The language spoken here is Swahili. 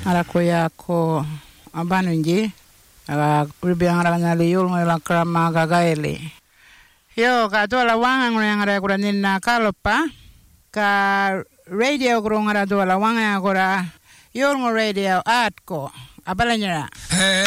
Arako yako abanunji ribiang rangali yul ngala krama gagaeli. Yo ka tola wanga ngara kura ninna kalopa ka radio kurungara tola wanga kura yul radio atko abalanyara.